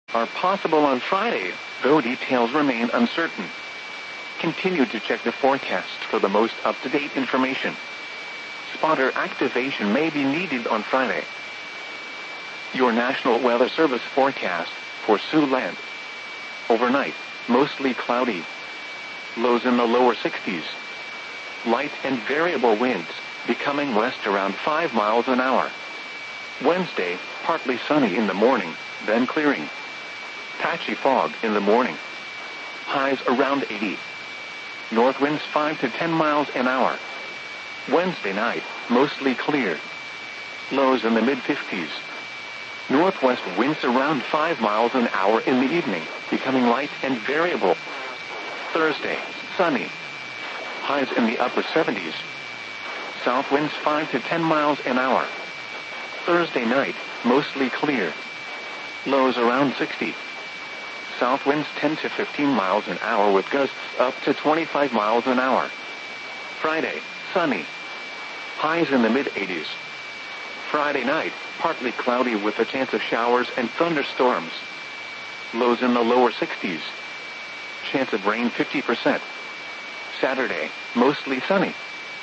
are possible on Friday, though details remain uncertain. Continue to check the forecast for the most up-to-date information. Spotter activation may be needed on Friday. Your National Weather Service forecast for Siouxland. Overnight, mostly cloudy. Lows in the lower 60s. Light and variable winds, becoming west around 5 miles an hour. Wednesday, partly sunny in the morning, then clearing. Patchy fog in the morning. Highs around 80. North winds 5 to 10 miles an hour. Wednesday night, mostly clear. Lows in the mid-50s. Northwest winds around 5 miles an hour in the evening, becoming light and variable. Thursday, sunny. Highs in the upper 70s. South winds 5 to 10 miles an hour. Thursday night, mostly clear. Lows around 60. South winds 10 to 15 miles an hour with gusts up to 25 miles an hour. Friday, sunny. Highs in the mid-80s. Friday night, partly cloudy with a chance of showers and thunderstorms. Lows in the lower 60s. Chance of rain 50%. Saturday, mostly sunny.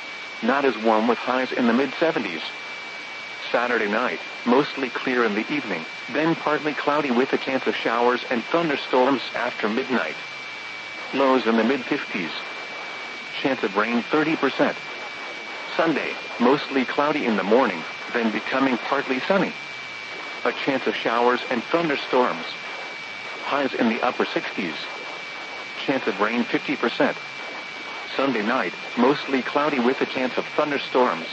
Not as warm with highs in the mid-70s. Saturday night, mostly clear in the evening, then partly cloudy with a chance of showers and thunderstorms after midnight. Lows in the mid-50s. Chance of rain 30%. Sunday, mostly cloudy in the morning, then becoming partly sunny. A chance of showers and thunderstorms. Highs in the upper 60s. Chance of rain 50%. Sunday night, mostly cloudy with a chance of thunderstorms.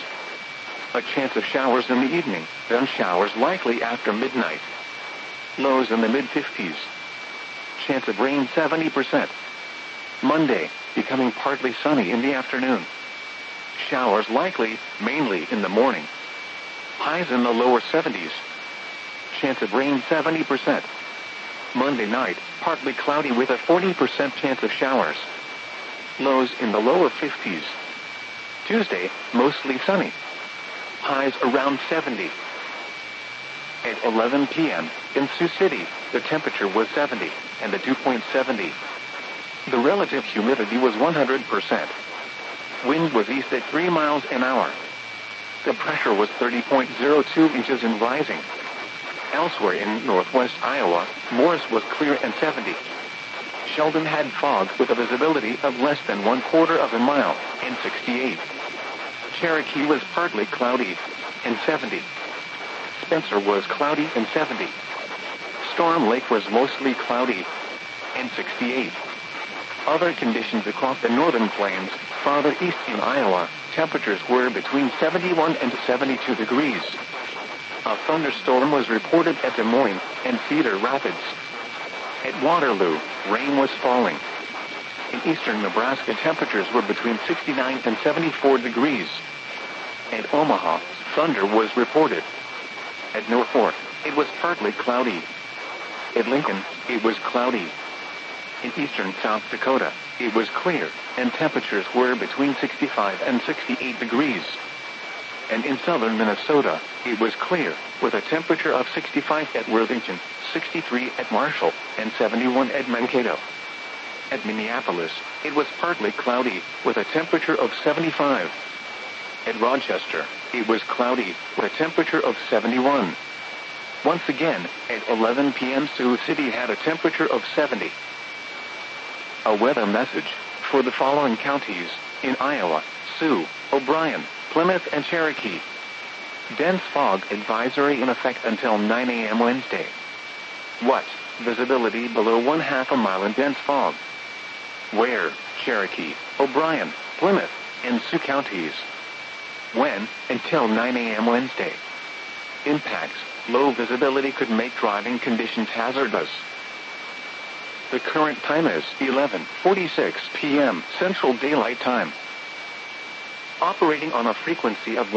A chance of showers in the evening, then showers likely after midnight. Lows in the mid-50s. Chance of rain 70%. Monday, becoming partly sunny in the afternoon. Showers likely, mainly in the morning. Highs in the lower 70s. Chance of rain 70%. Monday night, partly cloudy with a 40% chance of showers. Lows in the lower 50s. Tuesday, mostly sunny. Highs around 70. At 11 p.m., in Sioux City, the temperature was 70, and the dew point 70. The relative humidity was 100%. Wind was east at 3 miles an hour. The pressure was 30.02 inches and rising. Elsewhere in northwest Iowa, Morris was clear and 70. Sheldon had fog with a visibility of less than 1/4 of a mile, and 68. Cherokee was partly cloudy, and 70. Spencer was cloudy and 70. Storm Lake was mostly cloudy, and 68. Other conditions across the northern plains, farther east in Iowa, temperatures were between 71 and 72 degrees. A thunderstorm was reported at Des Moines and Cedar Rapids. At Waterloo, rain was falling. In eastern Nebraska, temperatures were between 69 and 74 degrees. At Omaha, thunder was reported. At Norfolk, it was partly cloudy. At Lincoln, it was cloudy. In eastern South Dakota, it was clear, and temperatures were between 65 and 68 degrees. And in southern Minnesota, it was clear, with a temperature of 65 at Worthington, 63 at Marshall, and 71 at Mankato. At Minneapolis, it was partly cloudy, with a temperature of 75. At Rochester, it was cloudy, with a temperature of 71. Once again, at 11 p.m. Sioux City had a temperature of 70. A weather message for the following counties in Iowa: Sioux, O'Brien, Plymouth, and Cherokee. Dense fog advisory in effect until 9 a.m. Wednesday. What? Visibility below 1/2 mile in dense fog. Where? Cherokee, O'Brien, Plymouth, and Sioux counties. When? Until 9 a.m. Wednesday. Impacts. Low visibility could make driving conditions hazardous. The current time is 11:46 p.m. Central Daylight Time. Operating on a frequency of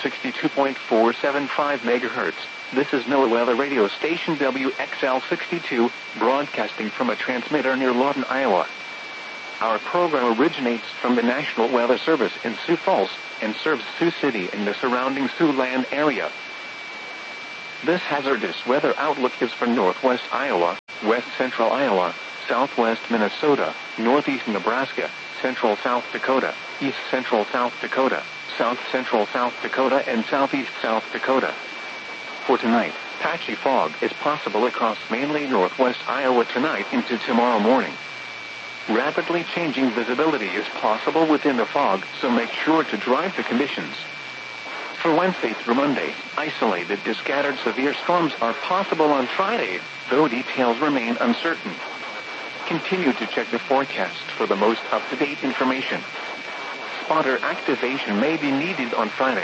162.475 MHz, this is NOAA Weather Radio Station WXL62, broadcasting from a transmitter near Lawton, Iowa. Our program originates from the National Weather Service in Sioux Falls and serves Sioux City and the surrounding Siouxland area. This hazardous weather outlook is for northwest Iowa, west central Iowa, southwest Minnesota, northeast Nebraska, central South Dakota, east central South Dakota, south central South Dakota, and southeast South Dakota. For tonight, patchy fog is possible across mainly northwest Iowa tonight into tomorrow morning. Rapidly changing visibility is possible within the fog, so make sure to drive the conditions. For Wednesday through Monday, isolated to scattered severe storms are possible on Friday, though details remain uncertain. Continue to check the forecast for the most up-to-date information. Spotter activation may be needed on Friday.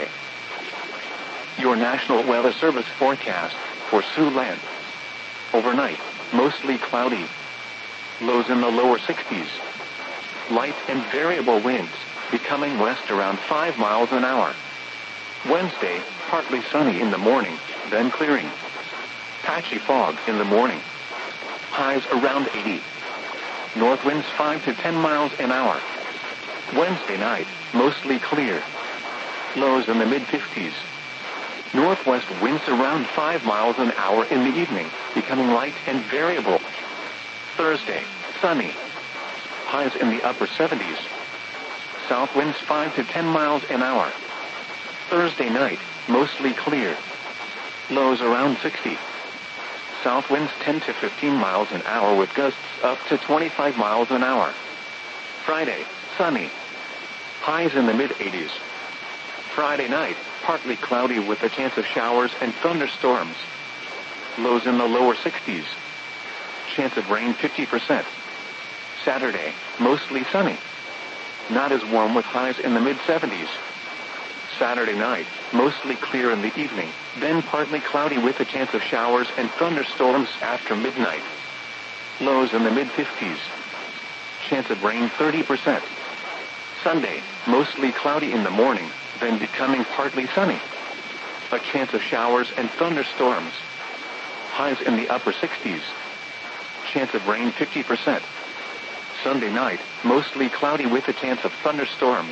Your National Weather Service forecast for Siouxland. Overnight, mostly cloudy. Lows in the lower 60s. Light and variable winds, becoming west around 5 miles an hour. Wednesday, partly sunny in the morning, then clearing. Patchy fog in the morning. Highs around 80. North winds 5 to 10 miles an hour. Wednesday night, mostly clear. Lows in the mid-50s. Northwest winds around 5 miles an hour in the evening, becoming light and variable. Thursday, sunny. Highs in the upper 70s. South winds 5 to 10 miles an hour. Thursday night, mostly clear. Lows around 60. South winds 10 to 15 miles an hour with gusts up to 25 miles an hour. Friday, sunny. Highs in the mid-80s. Friday night, partly cloudy with a chance of showers and thunderstorms. Lows in the lower 60s. Chance of rain 50%. Saturday, mostly sunny. Not as warm with highs in the mid-70s. Saturday night, mostly clear in the evening, then partly cloudy with a chance of showers and thunderstorms after midnight. Lows in the mid-50s. Chance of rain 30%. Sunday, mostly cloudy in the morning, then becoming partly sunny. A chance of showers and thunderstorms. Highs in the upper 60s. Chance of rain 50%. Sunday night, mostly cloudy with a chance of thunderstorms.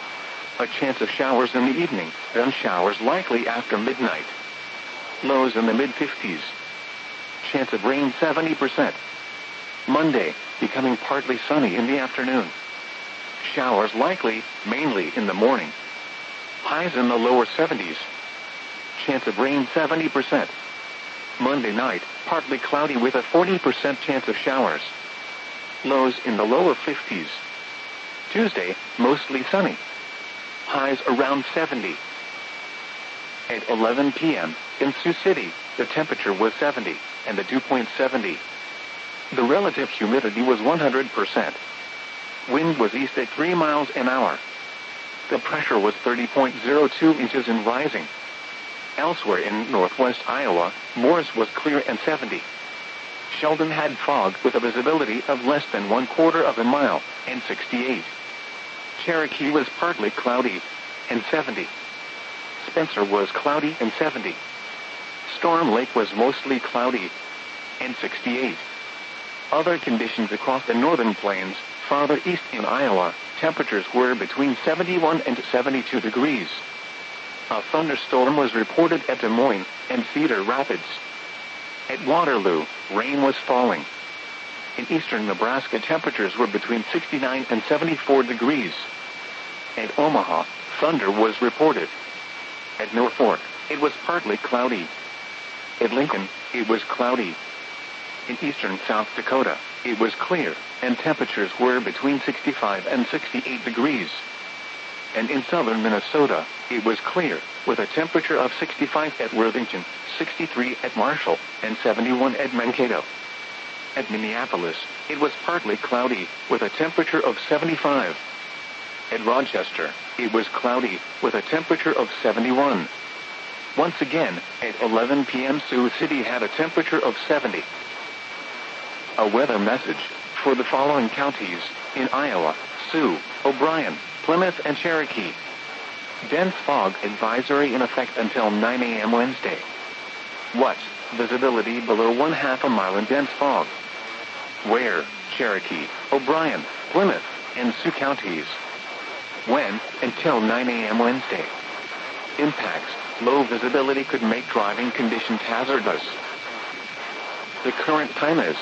A chance of showers in the evening, then showers likely after midnight. Lows in the mid-50s. Chance of rain 70%. Monday, becoming partly sunny in the afternoon. Showers likely, mainly in the morning. Highs in the lower 70s. Chance of rain 70%. Monday night, partly cloudy with a 40% chance of showers. Lows in the lower 50s. Tuesday, mostly sunny. Highs around 70. At 11 p.m., in Sioux City, the temperature was 70, and the dew point 70. The relative humidity was 100%. Wind was east at 3 miles an hour. The pressure was 30.02 inches and rising. Elsewhere in northwest Iowa, Morris was clear and 70. Sheldon had fog with a visibility of less than 1/4 of a mile, and 68. Cherokee was partly cloudy, and 70. Spencer was cloudy and 70. Storm Lake was mostly cloudy, and 68. Other conditions across the northern plains, farther east in Iowa, temperatures were between 71 and 72 degrees. A thunderstorm was reported at Des Moines and Cedar Rapids. At Waterloo, rain was falling. In eastern Nebraska, temperatures were between 69 and 74 degrees. At Omaha, thunder was reported. At Norfolk, it was partly cloudy. At Lincoln, it was cloudy. In eastern South Dakota, it was clear, and temperatures were between 65 and 68 degrees. And in southern Minnesota, it was clear, with a temperature of 65 at Worthington, 63 at Marshall, and 71 at Mankato. At Minneapolis, it was partly cloudy, with a temperature of 75. At Rochester, it was cloudy, with a temperature of 71. Once again, at 11 p.m. Sioux City had a temperature of 70. A weather message for the following counties in Iowa: Sioux, O'Brien, Plymouth, and Cherokee. Dense fog advisory in effect until 9 a.m. Wednesday. What? Visibility below 1/2 a mile in dense fog. Where? Cherokee, O'Brien, Plymouth, and Sioux counties. When? Until 9 a.m. Wednesday. Impacts: low visibility could make driving conditions hazardous. The current time is